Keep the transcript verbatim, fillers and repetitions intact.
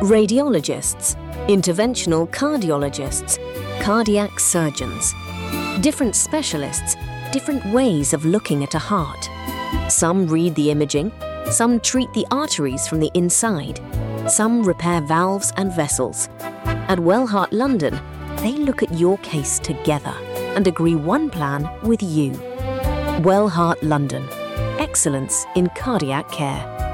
radiologists, interventional cardiologists, cardiac surgeons. Different specialists, different ways of looking at a heart. Some read the imaging, some treat the arteries from the inside, some repair valves and vessels. At Wellheart London, they look at your case together and agree one plan with you. Wellheart London. Excellence in cardiac care.